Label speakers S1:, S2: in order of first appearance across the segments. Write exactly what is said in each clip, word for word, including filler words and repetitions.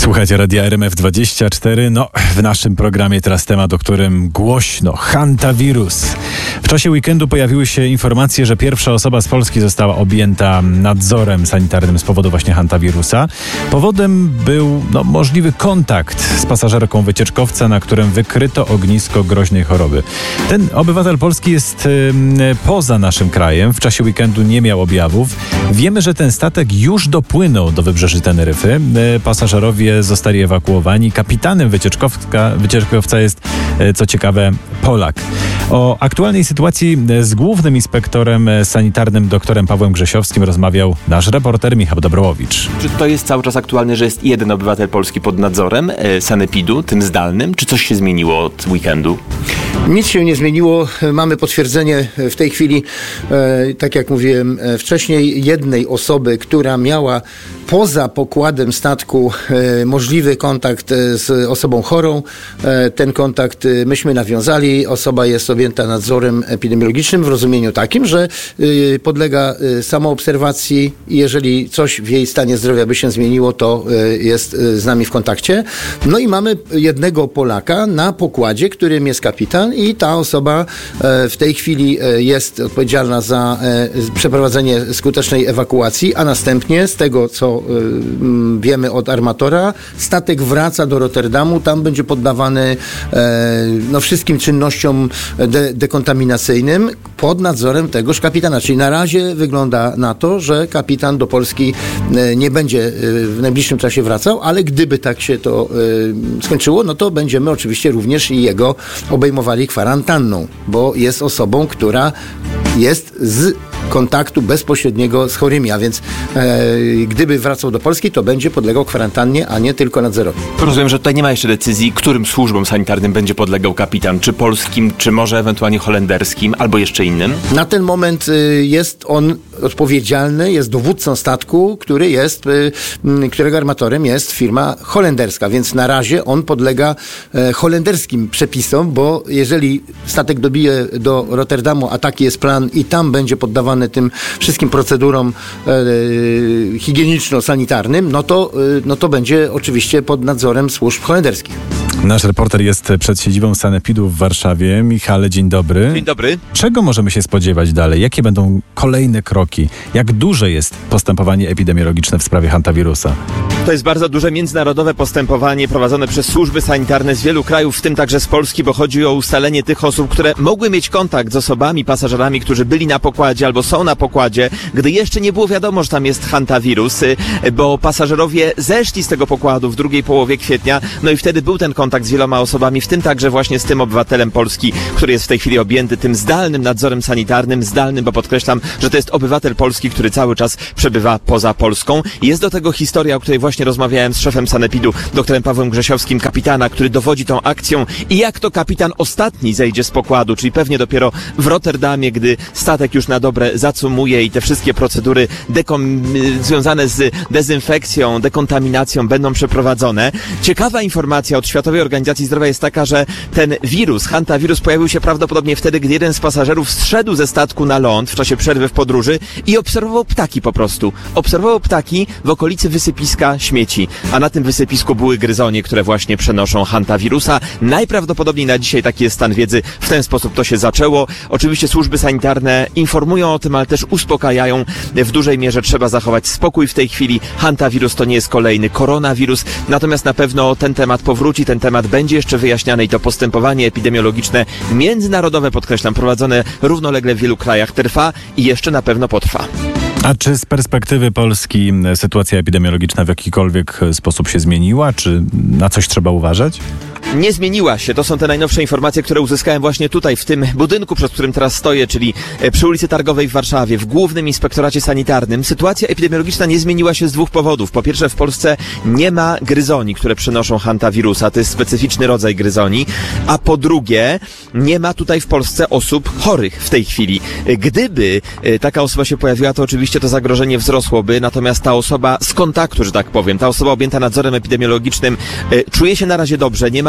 S1: Słuchajcie Radia R M F dwadzieścia cztery. No, w naszym programie teraz temat, o którym głośno. Hantawirus. W czasie weekendu pojawiły się informacje, że pierwsza osoba z Polski została objęta nadzorem sanitarnym z powodu właśnie hantawirusa. Powodem był no, możliwy kontakt z pasażerką wycieczkowca, na którym wykryto ognisko groźnej choroby. Ten obywatel polski jest y, poza naszym krajem. W czasie weekendu nie miał objawów. Wiemy, że ten statek już dopłynął do wybrzeży Teneryfy. Y, pasażerowie zostali ewakuowani. Kapitanem wycieczkowca, wycieczkowca jest, co ciekawe, Polak. O aktualnej sytuacji z głównym inspektorem sanitarnym doktorem Pawłem Grzesiowskim rozmawiał nasz reporter Michał Dobrołowicz.
S2: Czy to jest cały czas aktualne, że jest jeden obywatel Polski pod nadzorem e, sanepidu, tym zdalnym? Czy coś się zmieniło od weekendu?
S3: Nic się nie zmieniło. Mamy potwierdzenie w tej chwili, e, tak jak mówiłem wcześniej, jednej osoby, która miała poza pokładem statku e, możliwy kontakt z osobą chorą. E, ten kontakt myśmy nawiązali. Osoba jest objęta nadzorem epidemiologicznym w rozumieniu takim, że e, podlega e, samoobserwacji i jeżeli coś w jej stanie zdrowia by się zmieniło, to e, jest e, z nami w kontakcie. No i mamy jednego Polaka na pokładzie, którym jest kapitan, i ta osoba e, w tej chwili e, jest odpowiedzialna za e, przeprowadzenie skutecznej ewakuacji, a następnie z tego, co e, m, wiemy od armatora, statek wraca do Rotterdamu, tam będzie poddawany e, no, wszystkim czynnościom de- dekontaminacyjnym pod nadzorem tegoż kapitana. Czyli na razie wygląda na to, że kapitan do Polski e, nie będzie e, w najbliższym czasie wracał, ale gdyby tak się to e, skończyło, no to będziemy oczywiście również i jego obejmowali kwarantanną, bo jest osobą, która jest z kontaktu bezpośredniego z chorymi, a więc e, gdyby wracał do Polski, to będzie podlegał kwarantannie, a nie tylko nadzorowi.
S2: Rozumiem, że tutaj nie ma jeszcze decyzji, którym służbom sanitarnym będzie podlegał kapitan, czy polskim, czy może ewentualnie holenderskim, albo jeszcze innym?
S3: Na ten moment y, jest on odpowiedzialny, jest dowódcą statku, który jest, y, y, którego armatorem jest firma holenderska, więc na razie on podlega y, holenderskim przepisom, bo jeżeli statek dobije do Rotterdamu, a taki jest plan i tam będzie poddawany tym wszystkim procedurom y, higieniczno-sanitarnym, no to, y, no to będzie oczywiście pod nadzorem służb holenderskich.
S1: Nasz reporter jest przed siedzibą sanepidu w Warszawie. Michale, dzień dobry.
S2: Dzień dobry.
S1: Czego możemy się spodziewać dalej? Jakie będą kolejne kroki? Jak duże jest postępowanie epidemiologiczne w sprawie hantawirusa?
S2: To jest bardzo duże międzynarodowe postępowanie prowadzone przez służby sanitarne z wielu krajów, w tym także z Polski, bo chodzi o ustalenie tych osób, które mogły mieć kontakt z osobami, pasażerami, którzy byli na pokładzie albo są na pokładzie, gdy jeszcze nie było wiadomo, że tam jest hantawirus, bo pasażerowie zeszli z tego pokładu w drugiej połowie kwietnia, no i wtedy był ten kontakt z wieloma osobami, w tym także właśnie z tym obywatelem Polski, który jest w tej chwili objęty tym zdalnym nadzorem sanitarnym, zdalnym, bo podkreślam, że to jest obywatel Polski, który cały czas przebywa poza Polską. Jest do tego historia, o której właśnie rozmawiałem z szefem sanepidu, doktorem Pawłem Grzesiowskim, kapitana, który dowodzi tą akcją i jak to kapitan ostatni zejdzie z pokładu, czyli pewnie dopiero w Rotterdamie, gdy statek już na dobre zacumuje i te wszystkie procedury dekom- związane z dezynfekcją, dekontaminacją będą przeprowadzone. Ciekawa informacja od Światowej Organizacji Zdrowia jest taka, że ten wirus, hantawirus, pojawił się prawdopodobnie wtedy, gdy jeden z pasażerów zszedł ze statku na ląd w czasie przerwy w podróży i obserwował ptaki po prostu. Obserwował ptaki w okolicy wysypiska śmieci, a na tym wysypisku były gryzonie, które właśnie przenoszą hantawirusa. Najprawdopodobniej na dzisiaj taki jest stan wiedzy. W ten sposób to się zaczęło. Oczywiście służby sanitarne informują o tym, ale też uspokajają. W dużej mierze trzeba zachować spokój w tej chwili. Hantawirus to nie jest kolejny koronawirus, natomiast na pewno ten temat powróci, ten temat będzie jeszcze wyjaśniany i to postępowanie epidemiologiczne międzynarodowe, podkreślam, prowadzone równolegle w wielu krajach trwa i jeszcze na pewno potrwa.
S1: A czy z perspektywy Polski sytuacja epidemiologiczna w jakikolwiek sposób się zmieniła? Czy na coś trzeba uważać?
S2: Nie zmieniła się. To są te najnowsze informacje, które uzyskałem właśnie tutaj, w tym budynku, przed którym teraz stoję, czyli przy ulicy Targowej w Warszawie, w Głównym Inspektoracie Sanitarnym. Sytuacja epidemiologiczna nie zmieniła się z dwóch powodów. Po pierwsze, w Polsce nie ma gryzoni, które przenoszą hantawirusa. To jest specyficzny rodzaj gryzoni. A po drugie, nie ma tutaj w Polsce osób chorych w tej chwili. Gdyby taka osoba się pojawiła, to oczywiście to zagrożenie wzrosłoby, natomiast ta osoba z kontaktu, że tak powiem, ta osoba objęta nadzorem epidemiologicznym czuje się na razie dobrze, nie ma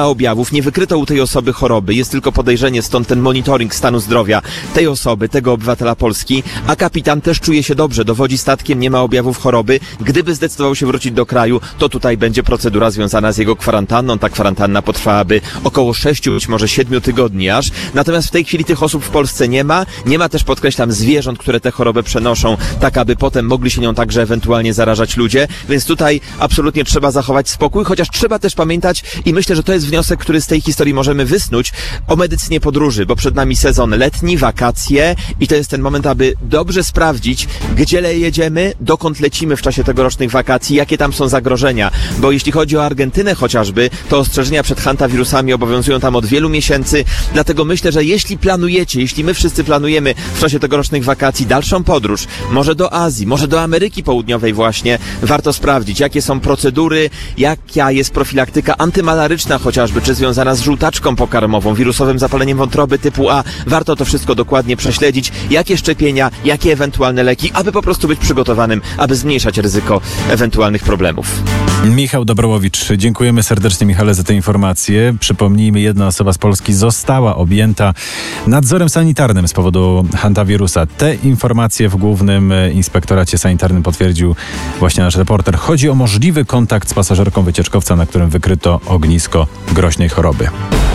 S2: ma objawów, nie wykryto u tej osoby choroby, jest tylko podejrzenie, stąd ten monitoring stanu zdrowia tej osoby, tego obywatela Polski, a kapitan też czuje się dobrze, dowodzi statkiem, nie ma objawów choroby. Gdyby zdecydował się wrócić do kraju, to tutaj będzie procedura związana z jego kwarantanną. Ta kwarantanna potrwałaby około sześciu, być może siedmiu tygodni aż. Natomiast w tej chwili tych osób w Polsce nie ma. Nie ma też, podkreślam, zwierząt, które tę chorobę przenoszą, tak aby potem mogli się nią także ewentualnie zarażać ludzie. Więc tutaj absolutnie trzeba zachować spokój, chociaż trzeba też pamiętać i myślę, że to jest wniosek, który z tej historii możemy wysnuć o medycynie podróży, bo przed nami sezon letni, wakacje i to jest ten moment, aby dobrze sprawdzić, gdzie jedziemy, dokąd lecimy w czasie tegorocznych wakacji, jakie tam są zagrożenia, bo jeśli chodzi o Argentynę chociażby, to ostrzeżenia przed hantawirusami obowiązują tam od wielu miesięcy, dlatego myślę, że jeśli planujecie, jeśli my wszyscy planujemy w czasie tegorocznych wakacji dalszą podróż, może do Azji, może do Ameryki Południowej właśnie, warto sprawdzić, jakie są procedury, jaka jest profilaktyka antymalaryczna chociażby, czy związana z żółtaczką pokarmową, wirusowym zapaleniem wątroby typu A. Warto to wszystko dokładnie prześledzić, jakie szczepienia, jakie ewentualne leki, aby po prostu być przygotowanym, aby zmniejszać ryzyko ewentualnych problemów.
S1: Michał Dobrołowicz, dziękujemy serdecznie, Michale, za te informacje. Przypomnijmy, jedna osoba z Polski została objęta nadzorem sanitarnym z powodu hantawirusa. Te informacje w Głównym Inspektoracie Sanitarnym potwierdził właśnie nasz reporter. Chodzi o możliwy kontakt z pasażerką wycieczkowca, na którym wykryto ognisko groźnej choroby.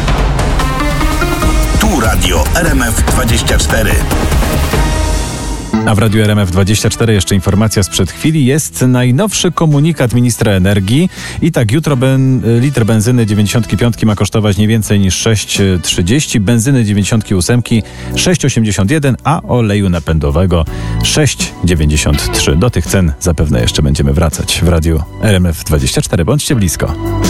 S4: Tu Radio R M F dwadzieścia cztery.
S1: A w Radiu R M F dwadzieścia cztery jeszcze informacja sprzed chwili. Jest najnowszy komunikat ministra energii. I tak, jutro ben, litr benzyny dziewięćdziesiątki piątki ma kosztować nie więcej niż sześć trzydzieści, benzyny dziewięćdziesiątki ósemki sześć osiemdziesiąt jeden, a oleju napędowego sześć dziewięćdziesiąt trzy. Do tych cen zapewne jeszcze będziemy wracać w Radiu R M F dwadzieścia cztery. Bądźcie blisko.